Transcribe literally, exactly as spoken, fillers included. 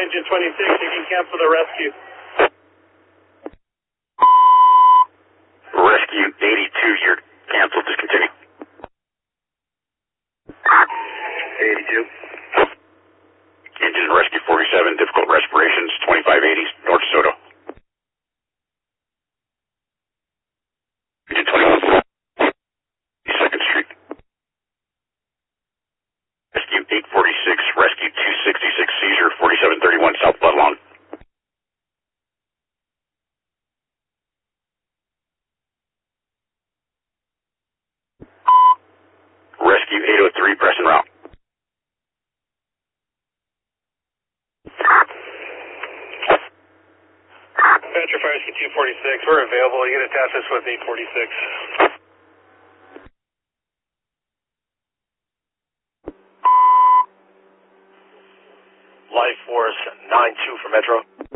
engine twenty-six, you can cancel the rescue. Rescue eighty-two, you're canceled, discontinue. eighty-two. Engine rescue forty-seven, difficult respirations, twenty-five eighty, North Soto. Engine twenty-one, second Street. Rescue eight forty-six, rescue two sixty-six, seizure, forty-seven thirty-one, South Budlong. Rescue eight oh three, press and route. Venture Fire Rescue two forty-six, we're available. You can attach us with eight forty-six. Life Force nine two for Metro.